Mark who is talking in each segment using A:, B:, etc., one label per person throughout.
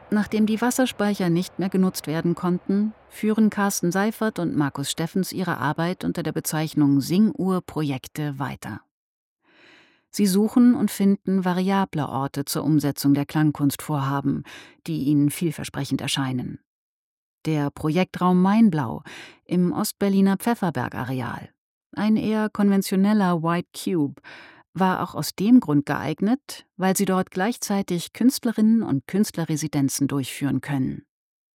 A: Nachdem die Wasserspeicher nicht mehr genutzt werden konnten, führen Carsten Seifert und Markus Steffens ihre Arbeit unter der Bezeichnung Singuhr-Projekte weiter. Sie suchen und finden variable Orte zur Umsetzung der Klangkunstvorhaben, die ihnen vielversprechend erscheinen. Der Projektraum Mainblau im Ostberliner Pfefferberg-Areal, ein eher konventioneller White Cube, war auch aus dem Grund geeignet, weil sie dort gleichzeitig Künstlerinnen und Künstlerresidenzen durchführen können.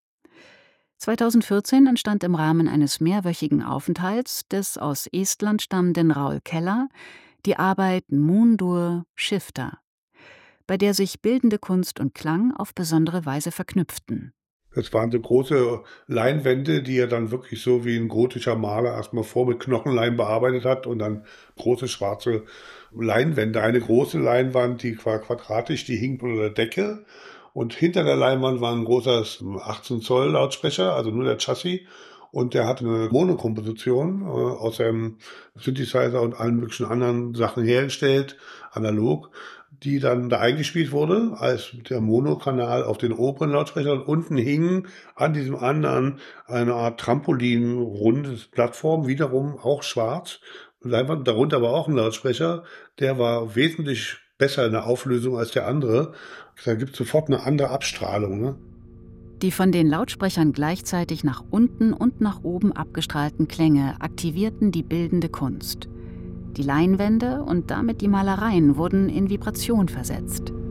A: 2014 entstand im Rahmen eines mehrwöchigen Aufenthalts des aus Estland stammenden Raul Keller die Arbeit Moondur Shifter, bei der sich bildende Kunst und Klang auf besondere Weise verknüpften.
B: Das waren so große Leinwände, die er dann wirklich so wie ein gotischer Maler erstmal vor mit Knochenleim bearbeitet hat und dann große schwarze Leinwände. Eine große Leinwand, die war quadratisch, die hing unter der Decke. Und hinter der Leinwand war ein großer 18 Zoll Lautsprecher, also nur der Chassis. Und der hatte eine Monokomposition aus einem Synthesizer und allen möglichen anderen Sachen hergestellt, analog, die dann da eingespielt wurde, als der Monokanal auf den oberen Lautsprecher, und unten hing an diesem anderen eine Art Trampolin, rundes Plattform, wiederum auch schwarz. Darunter war auch ein Lautsprecher, der war wesentlich besser in der Auflösung als der andere. Da gibt es sofort eine andere Abstrahlung, ne?
A: Die von den Lautsprechern gleichzeitig nach unten und nach oben abgestrahlten Klänge aktivierten die bildende Kunst. Die Leinwände und damit die Malereien wurden in Vibration versetzt.